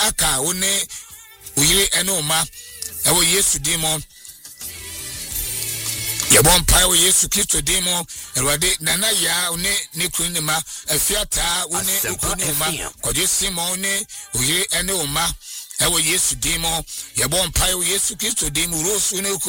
aka wo ne oyire ene oma ewo Yesu dimo yebon pai wo Yesu Kristo dimo erwade nana ya ne kunima afiata wo ne kunima kode Simon ne oyire ene oma ewo Yesu dimo yebon pai wo Yesu Kristo dimo rosu ne